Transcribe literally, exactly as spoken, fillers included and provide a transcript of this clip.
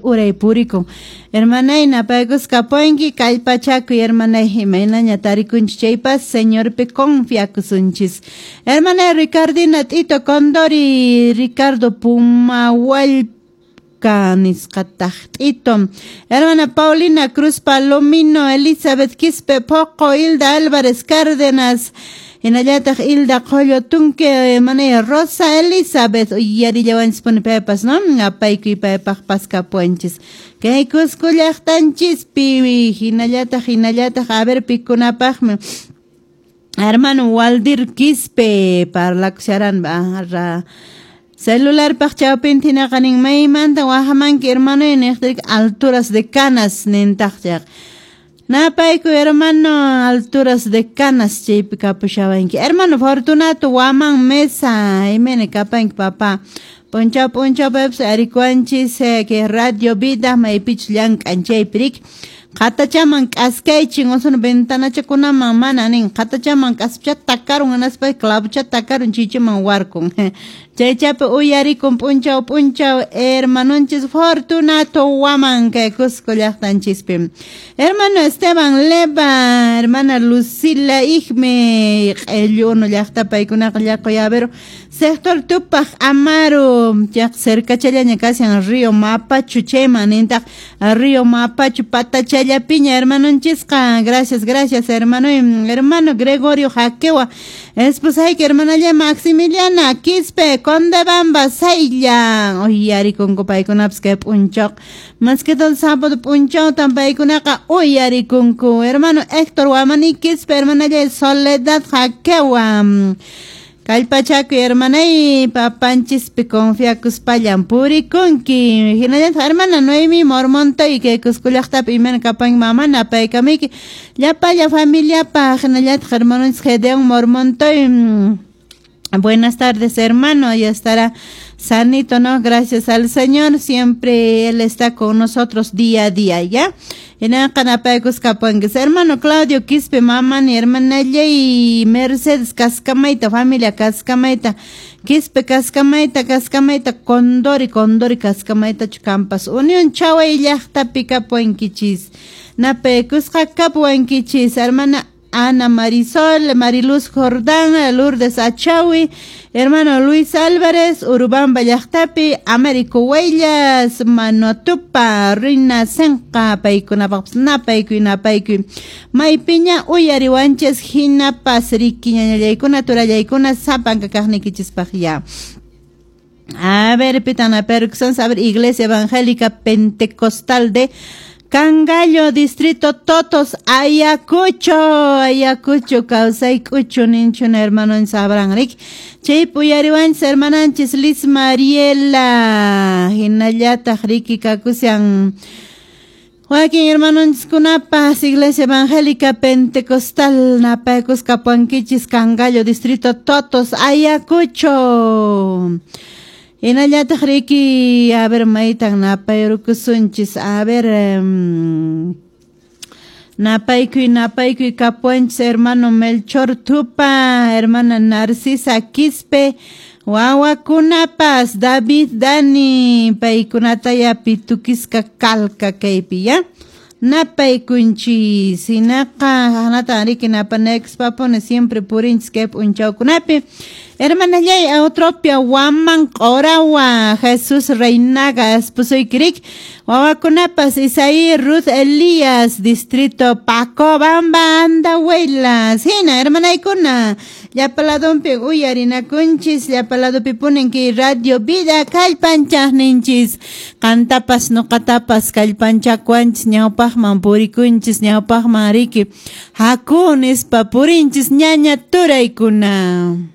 uray purikun. Hermanay napaykus kapuenki kallpachakuy hermanay Jimena ñatarikunchis chaypas señorpi confiakusunchis. Hermanay Ricardina Tito Condori Ricardo Pumawal Nisqataqt'itom. Hermana Paulina Cruz Palomino, Elizabeth Quispe Poco, Hilda Álvarez Cárdenas, Hinallataq Hilda Qollo Tunque, hermana Rosa Elizabeth, uyarillawanchis puni pepas, no? Apaykuy paypaq paskapuanchis. Kay kuskullaqtanchispi, hinallataq hinallataq a ver pikunapaqmi. Hermano Waldir Quispe, parlakusharan barra celular pachapintina kaning may manta wahamanki hermano en alturas de canas nentaqchaq. Napayku hermano alturas de canas chaypi kapushawanki. Hermano Fortunato waman mesa imene kapanki papá. Poncha poncha peps arikuanchis que Radio Vida maypich llankanchaypirik. Qatachaman k'askaychin usun ventana chakunaman mana nin qatachaman k'aspcha takarun anaspa clavucha takarun chichiman warkun. Chaychapi uyarikun punchaw punchaw hermanonchis Fortunato waman kay Cusco llaqtanchispi. Hermano Esteban Leva, hermana Lucila Ijme, q'elluno llaqta paykunaqa llaquyaveru sector Tupac Amaro, llaq cercachallaña casi en Río Mapachu chayman nintaq Río Mapachu Patachallapiña hermanonchisqa. Gracias, gracias hermano hermano Gregorio Jaquewa. Esposay que hermana ya Maximiliana Quispe Condebamba Saylla. Oy yarikun paykunapas que punchoq. Más que todo sábado punchoq tampaykunaqa oy yarikunku. Hermano Héctor Wamani Quispe hermana ya Soledad Jaquewa. Kallpachakuy hermanay papanchispi confiakuspallan purikunki. Hinallat hermana Noemi Mormontoy que kuskullaqtapi iman kapan mamana paykamiki. Llapalla familiapa hinallat hermanos Gedeon Mormontoy. Buenas tardes hermano, ya estará sanito, ¿no? Gracias al Señor, siempre Él está con nosotros día a día, ¿ya? En el canapaycos capangues, hermano Claudio Quispe, mamá, ni hermana y Mercedes Cascamaita, familia Cascamaita, Quispe Cascamaita, Cascamaita, Condori, Condori, Cascamaita, Chucampas, Unión Chawa y Yachta Pica Puenquichis, Napecus Capuenquichis, hermana Ana Marisol, Mariluz Jordán, Lourdes Achawi, hermano Luis Álvarez, Urubamba Llaqtapi, Américo Huellas, Manotupa, Rina Senqa, Paikunapaq, Napaykuy, Napaykuy, Maypiña, Uyariwanches, Hinapas, Riquiña, Yaykuna, Turayaykuna, Sapanka, Kajnikichispajya. A ver, pitana percusión, saber, Iglesia Evangélica Pentecostal de Cangallo, Distrito Totos, Ayacucho, Ayacucho, Causay, Cucho, Ninchun, hermano en Sabranric, Chaypuyariwan, hermananches, Liz Mariela, Hinayata, Riki, Cacusian, Joaquín, hermano en Cunapas, Iglesia Evangélica Pentecostal, Napecos, Capuanquichis, Cangallo, Distrito Totos, Ayacucho. Inallata Riki, a ver, maitan napayrukusunchis, a ver, um, napaykuy, napaykuy, capuanchis, hermano Melchor Tupa, hermana Narcisa Quispe, wawakunapas, David Dani, paykunataya pitukisca calca kaypi, ya? Napaykunchis, sinaqa, hanata Riki napanex papone siempre purinchis kep unchaukunapi. Hermana Yay, Eutropia, Waman, Orawa, Jesús Reinaga, Esposoy Cric, Wawakunapas, Isaí, Ruth Elías, Distrito Paco, Bamba, Andahuelas, Hina, hermana Ikuna, Yapaladompi, Uyarina Kunchis, Yapaladopi Punenki, Radio Vida, Kalpanchas Ninchis, Cantapas, no Catapas, Kalpancha Quanchis, Ñaupajman, Purikunchis, Ñaupajman Riki, Hakunis, Papurinchis, Ñaña Turaikuna.